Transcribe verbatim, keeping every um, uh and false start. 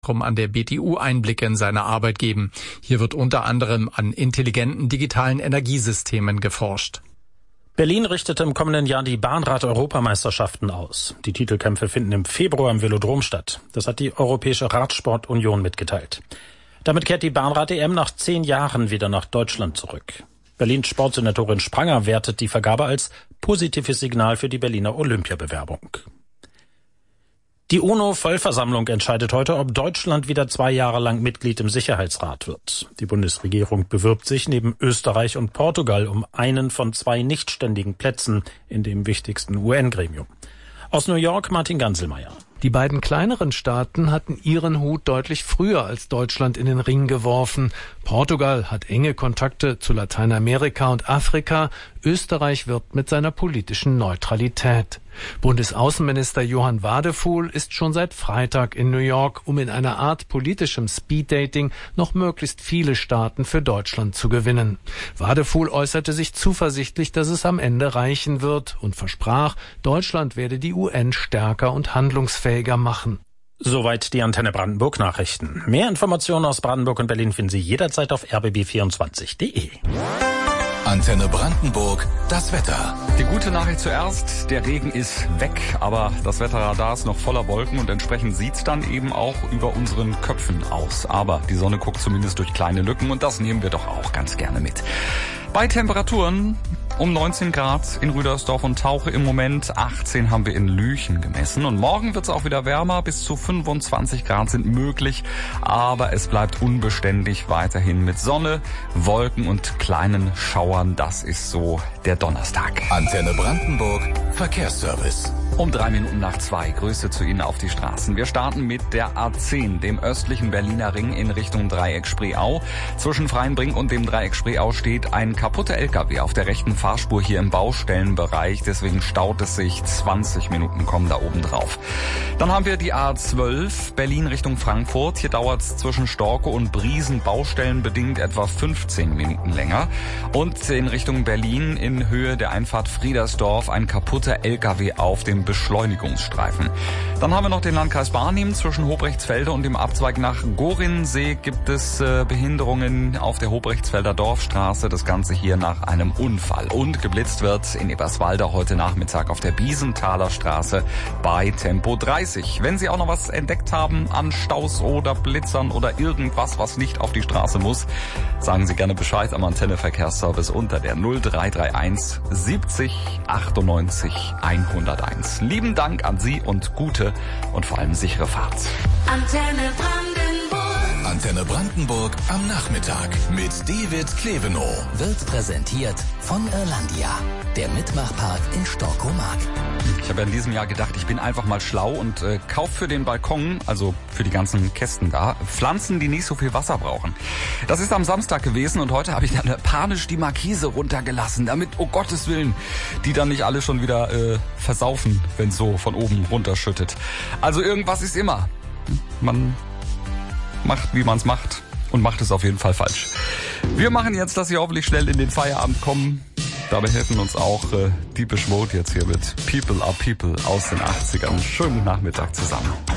Forschungszentrum an der B T U Einblicke in seine Arbeit geben. Hier wird unter anderem an intelligenten digitalen Energiesystemen geforscht. Berlin richtete im kommenden Jahr die Bahnrad-Europameisterschaften aus. Die Titelkämpfe finden im Februar im Velodrom statt. Das hat die Europäische Radsportunion mitgeteilt. Damit kehrt die Bahnrad-E M nach zehn Jahren wieder nach Deutschland zurück. Berlins Sportsenatorin Spranger wertet die Vergabe als positives Signal für die Berliner Olympiabewerbung. Die UNO-Vollversammlung entscheidet heute, ob Deutschland wieder zwei Jahre lang Mitglied im Sicherheitsrat wird. Die Bundesregierung bewirbt sich neben Österreich und Portugal um einen von zwei nichtständigen Plätzen in dem wichtigsten U N-Gremium. Aus New York Martin Ganselmeier. Die beiden kleineren Staaten hatten ihren Hut deutlich früher als Deutschland in den Ring geworfen. Portugal hat enge Kontakte zu Lateinamerika und Afrika. Österreich wirbt mit seiner politischen Neutralität. Bundesaußenminister Johann Wadefuhl ist schon seit Freitag in New York, um in einer Art politischem Speeddating noch möglichst viele Staaten für Deutschland zu gewinnen. Wadefuhl äußerte sich zuversichtlich, dass es am Ende reichen wird und versprach, Deutschland werde die U N stärker und handlungsfähiger machen. Soweit die Antenne Brandenburg Nachrichten. Mehr Informationen aus Brandenburg und Berlin finden Sie jederzeit auf r b b vierundzwanzig punkt d e. Antenne Brandenburg, das Wetter. Die gute Nachricht zuerst, der Regen ist weg, aber das Wetterradar ist noch voller Wolken und entsprechend sieht's dann eben auch über unseren Köpfen aus. Aber die Sonne guckt zumindest durch kleine Lücken und das nehmen wir doch auch ganz gerne mit. Bei Temperaturen um neunzehn Grad in Rüdersdorf und Tauche im Moment, achtzehn haben wir in Lüchen gemessen. Und morgen wird es auch wieder wärmer, bis zu fünfundzwanzig Grad sind möglich. Aber es bleibt unbeständig weiterhin mit Sonne, Wolken und kleinen Schauern. Das ist so der Donnerstag. Antenne Brandenburg, Verkehrsservice. Um drei Minuten nach zwei, Grüße zu Ihnen auf die Straßen. Wir starten mit der A zehn, dem östlichen Berliner Ring in Richtung Dreieck Spreeau. Zwischen Freienbrink und dem Dreieck Spreeau steht ein kaputter L K W auf der rechten Fahrspur hier im Baustellenbereich. Deswegen staut es sich. zwanzig Minuten kommen da oben drauf. Dann haben wir die A zwölf, Berlin Richtung Frankfurt. Hier dauert es zwischen Storke und Briesen baustellenbedingt etwa fünfzehn Minuten länger. Und in Richtung Berlin in Höhe der Einfahrt Friedersdorf ein kaputter L K W auf dem Beschleunigungsstreifen. Dann haben wir noch den Landkreis Barnim. Zwischen Hobrechtsfelde und dem Abzweig nach Gorinsee gibt es äh, Behinderungen auf der Hobrechtsfelder Dorfstraße. Das Ganze hier nach einem Unfall. Und geblitzt wird in Eberswalde heute Nachmittag auf der Biesenthaler Straße bei Tempo dreißig. Wenn Sie auch noch was entdeckt haben an Staus oder Blitzern oder irgendwas, was nicht auf die Straße muss, sagen Sie gerne Bescheid am Antenne Verkehrsservice unter der null drei drei eins siebzig achtundneunzig hunderteins. Lieben Dank an Sie und gute und vor allem sichere Fahrt. Antenne Brandenburg. Antenne Brandenburg am Nachmittag mit David Klevenow. Wird präsentiert von Irlandia, der Mitmachpark in Storkomark. Ich habe ja in diesem Jahr gedacht, ich bin einfach mal schlau und äh, kauf für den Balkon, also für die ganzen Kästen da, Pflanzen, die nicht so viel Wasser brauchen. Das ist am Samstag gewesen und heute habe ich dann panisch die Markise runtergelassen, damit, oh Gottes Willen, die dann nicht alle schon wieder äh, versaufen, wenn es so von oben runterschüttet. Also irgendwas ist immer. Man macht, wie man es macht und macht es auf jeden Fall falsch. Wir machen jetzt, dass Sie hoffentlich schnell in den Feierabend kommen. Dabei helfen uns auch äh, Deepish Mode jetzt hier mit People are People aus den achtzigern. Schönen Nachmittag zusammen.